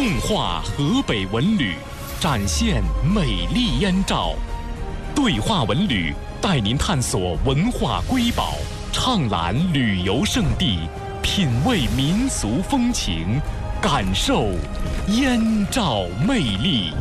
动画河北文旅，展现美丽燕赵。对话文旅带您探索文化瑰宝，畅览旅游胜地，品味民俗风情，感受燕赵魅力。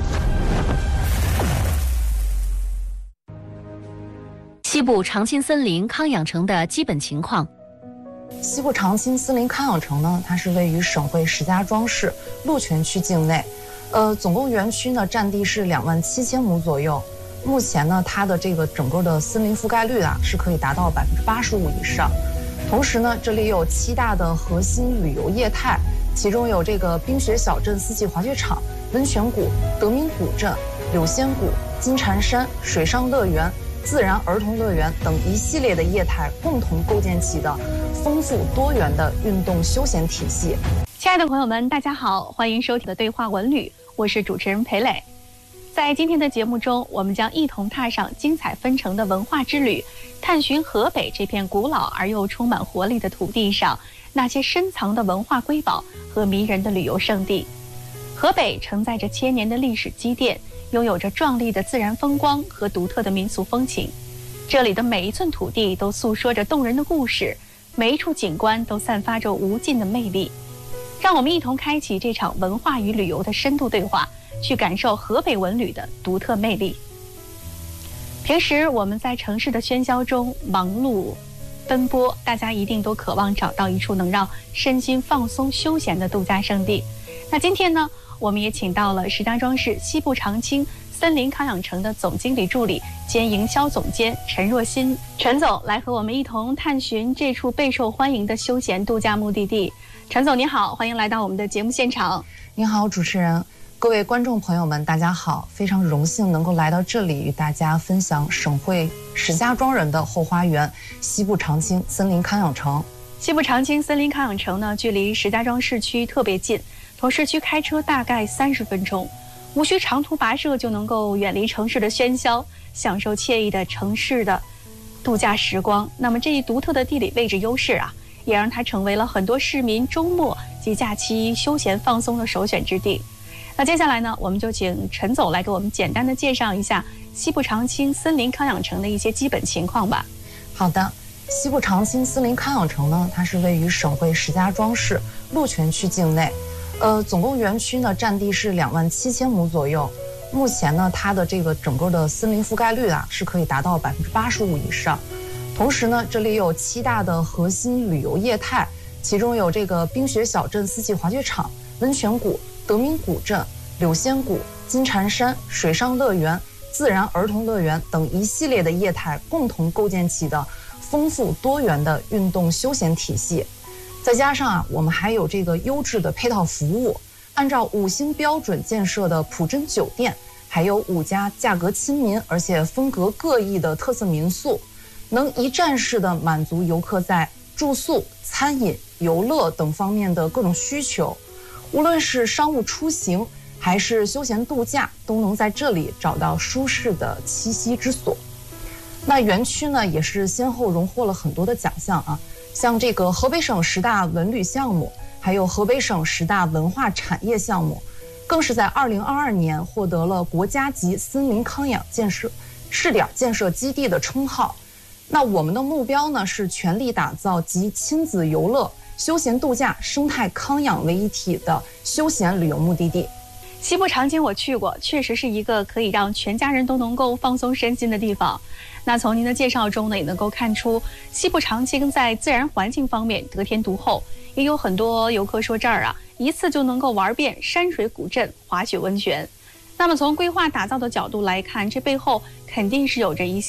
西部长青森林康养城的基本情况。 西部长青森林康养城呢，它是位于省会石家庄市鹿泉区境内，总共园区呢占地是27000亩左右。目前呢，它的这个整个的森林覆盖率是可以达到85%以上。同时呢，这里有7大的核心旅游业态，其中有这个冰雪小镇四季滑雪场、温泉谷、德明古镇、柳仙谷、金蝉山、水上乐园、自然儿童乐园等一系列的业态，共同构建起的丰富多元的运动休闲体系。 亲爱的朋友们，大家好，欢迎收听的对话文旅，我是主持人裴磊。在今天的节目中，我们将一同踏上精彩纷呈的文化之旅，探寻河北这片古老而又充满活力的土地上那些深藏的文化瑰宝和迷人的旅游胜地。河北承载着千年的历史积淀，拥有着壮丽的自然风光和独特的民俗风情。这里的每一寸土地都诉说着动人的故事，每一处景观都散发着无尽的魅力。让我们一同开启这场文化与旅游的深度对话，去感受河北文旅的独特魅力。平时我们在城市的喧嚣中忙碌奔波，大家一定都渴望找到一处能让身心放松休闲的度假胜地。那今天呢，我们也请到了石家庄市西部长青森林康养城的总经理助理兼营销总监陈若欣，陈总来和我们一同探寻这处备受欢迎的休闲度假目的地。陈总您好，欢迎来到我们的节目现场。 您好，主持人，各位观众朋友们，大家好，非常荣幸能够来到这里与大家分享省会石家庄人的后花园西部长青森林康养城。 西部长青森林康养城呢，距离石家庄市区特别近，从市区开车大概30分钟，无需长途跋涉就能够远离城市的喧嚣，享受惬意的城市的度假时光。那么这一独特的地理位置优势也让它成为了很多市民周末及假期休闲放松的首选之地。那接下来呢，我们就请陈总来给我们简单的介绍一下西部长青森林康养城的一些基本情况吧。 好的，西部长青森林康养城呢，它是位于省会石家庄市鹿泉区境内，总共园区呢占地是27000亩左右。目前呢，它的这个整个的森林覆盖率是可以达到85%以上。同时呢，这里有7大的核心旅游业态，其中有这个冰雪小镇四季滑雪场、温泉谷、德明古镇、柳仙谷、金蝉山、水上乐园、自然儿童乐园等一系列的业态，共同构建起的丰富多元的运动休闲体系。再加上我们还有这个优质的配套服务，按照5星标准建设的普珍酒店，还有5家价格亲民而且风格各异的特色民宿，能一站式的满足游客在住宿、餐饮、游乐等方面的各种需求。无论是商务出行还是休闲度假，都能在这里找到舒适的栖息之所。那园区呢，也是先后荣获了很多的奖项像这个河北省10大文旅项目，还有河北省10大文化产业项目，更是在2022年获得了国家级森林康养试点建设基地的称号。那我们的目标呢，是全力打造集亲子游乐、休闲度假、生态康养为一体的休闲旅游目的地。 西部长青我去过，确实是一个可以让全家人都能够放松身心的地方。那从您的介绍中呢，也能够看出西部长青在自然环境方面得天独厚，也有很多游客说这儿一次就能够玩遍山水古镇、滑雪温泉。那么从规划打造的角度来看，这背后肯定是有着一些